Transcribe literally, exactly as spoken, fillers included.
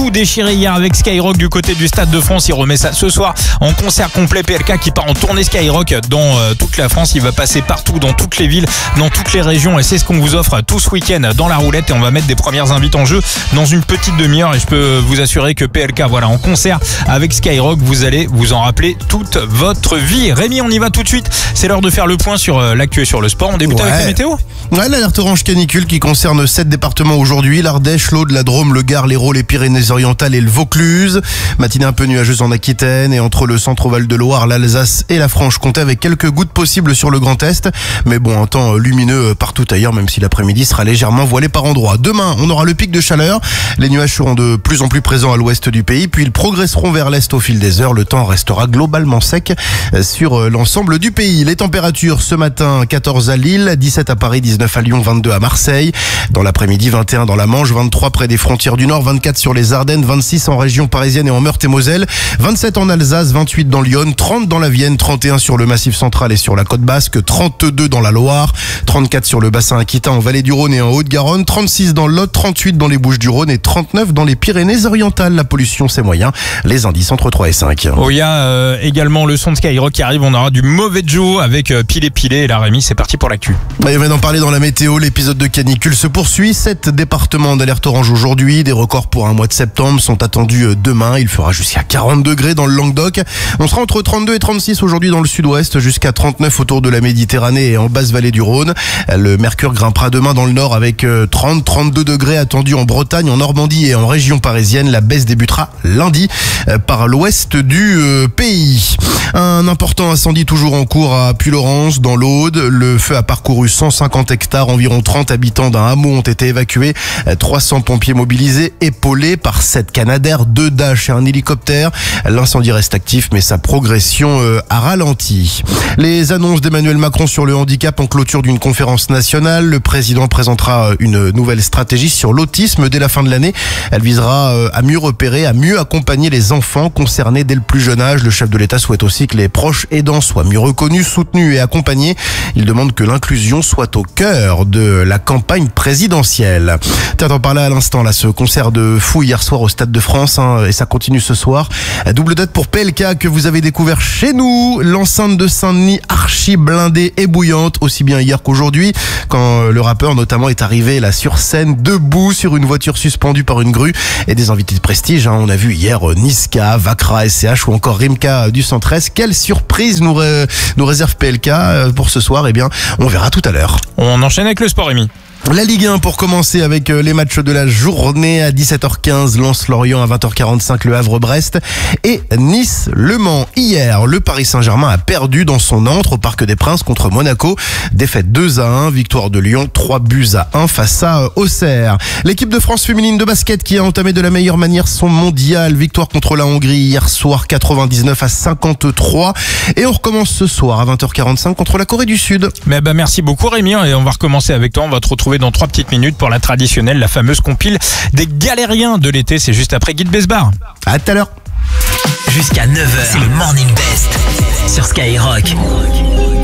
tout déchiré hier avec Skyrock du côté du Stade de France. Il remet ça ce soir en concert complet. P L K qui part en tournée Skyrock dans euh, toute la France. Il va passer partout, dans toutes les villes, dans toutes les régions. Et c'est ce qu'on vous offre tout ce week-end dans la roulette. Et on va mettre des premières invites en jeu dans une petite demi-heure. Et je peux vous assurer que P L K, voilà, en concert avec Skyrock, vous allez vous en rappeler toute votre vie. Rémi, on y va tout de suite. C'est l'heure de faire le point sur euh, l'actu et sur le sport. On débute ouais. avec la météo. Ouais, l'alerte orange canicule qui concerne sept départements aujourd'hui. L'Ardèche, l'Aude, la Drôme, le Gard, l'Hérault, les Pyrénées-Orientales et le Vaucluse. Matinée un peu nuageuse en Aquitaine et entre le centre-Val de Loire, l'Alsace et la Franche-Comté avec quelques gouttes possibles sur le Grand Est. Mais bon, un temps lumineux partout ailleurs, même si l'après-midi sera légèrement voilé par endroits. Demain, on aura le pic de chaleur. Les nuages seront de plus en plus présents à l'ouest du pays, puis ils progresseront vers l'est au fil des heures. Le temps restera globalement sec sur l'ensemble du pays. Les températures ce matin, quatorze à Lille, dix-sept à Paris, dix-neuf à Lyon, vingt-deux à Marseille. Dans l'après-midi, vingt et un dans la Manche, vingt-trois près des frontières du Nord, vingt-quatre sur les Ardennes, vingt-six en région parisienne et en Meurthe-et-Moselle, vingt-sept en Alsace, vingt-huit dans l'Yonne, trente dans la Vienne, trente et un sur le Massif central et sur la côte basque, trente-deux dans la Loire, trente-quatre sur le bassin aquitain en Vallée du Rhône et en Haute-Garonne, trente-six dans l'Aude, trente-huit dans les Bouches-du-Rhône et trente-neuf dans les Pyrénées-Orientales. La pollution, c'est moyen. Les indices entre trois et cinq. Oh, il y a euh, également le son de Skyrock qui arrive. On aura du mauvais Joe avec euh, Pilé Pilé. Et là, Rémi, c'est parti pour l'actu. On vient d'en parler dans la météo. L'épisode de canicule se poursuit. Sept départements d'alerte orange aujourd'hui. Des records pour un mois de septembre sont attendus demain. Il fera jusqu'à quarante degrés dans le Languedoc. On sera entre trente-deux et trente-six aujourd'hui dans le sud-ouest, jusqu'à trente-neuf autour de la Méditerranée et en basse vallée du Rhône. Le mercure grimpera demain dans le nord avec trente à trente-deux degrés attendus en Bretagne, en Normandie et en région parisienne. La baisse débutera lundi par l'ouest du pays. Un important incendie toujours en cours à Puylaurens, dans l'Aude. Le feu a parcouru cent cinquante hectares. Environ trente habitants d'un hameau ont été évacués. trois cents pompiers mobilisés, épaulés par sept Canadair, deux Dash et un hélicoptère. L'incendie reste actif, mais sa progression a ralenti. Les annonces d'Emmanuel Macron sur le handicap en clôture d'une conférence nationale. Le président présentera une nouvelle stratégie sur l'autisme dès la fin de l'année. Elle visera à mieux repérer, à mieux accompagner les enfants concernés dès le plus jeune âge. Le chef de l'État souhaite aussi que les proches aidants soient mieux reconnus, soutenus et accompagnés. Il demande que l'inclusion soit au cœur de la campagne présidentielle. Tiens, t'en parlais à l'instant, là, ce concert de fou hier soir au Stade de France, hein, et ça continue ce soir. Double date pour P L K que vous avez découvert chez nous. L'enceinte de Saint-Denis archi blindée et bouillante, aussi bien hier qu'aujourd'hui, quand le rappeur notamment est arrivé là sur scène, debout sur une voiture suspendue par une grue, et des invités de prestige. Hein. On a vu hier Niska, Vakra, S C H ou encore Rimka du Centre-Est. Quelle surprise nous, ré... nous réserve P L K pour ce soir? Eh bien, on verra tout à l'heure. On enchaîne avec le sport, Rémi. La Ligue un pour commencer avec les matchs de la journée à dix-sept heures quinze, Lens-Lorient à vingt heures quarante-cinq, Le Havre-Brest et Nice-Le Mans. Hier, le Paris Saint-Germain a perdu dans son antre au Parc des Princes contre Monaco. Défaite deux à un, victoire de Lyon, trois buts à un face à Auxerre. L'équipe de France féminine de basket qui a entamé de la meilleure manière son mondial. Victoire contre la Hongrie hier soir, quatre-vingt-dix-neuf à cinquante-trois. Et on recommence ce soir à vingt heures quarante-cinq contre la Corée du Sud. Mais bah merci beaucoup Rémi, et on va recommencer avec toi. On va te retrouver dans trois petites minutes pour la traditionnelle, la fameuse compile des galériens de l'été. C'est juste après Guy de Besbar. À tout à l'heure. Jusqu'à neuf heures, c'est le Morning Best sur Skyrock.